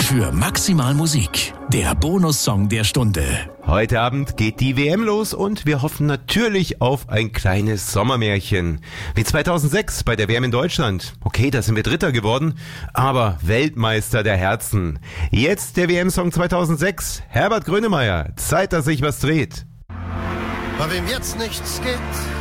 für Maximal Musik, der Bonussong der Stunde. Heute Abend geht die WM los und wir hoffen natürlich auf ein kleines Sommermärchen. Wie 2006 bei der WM in Deutschland. Okay, da sind wir Dritter geworden, aber Weltmeister der Herzen. Jetzt der WM-Song 2006. Herbert Grönemeyer, Zeit, dass sich was dreht. Bei wem jetzt nichts geht,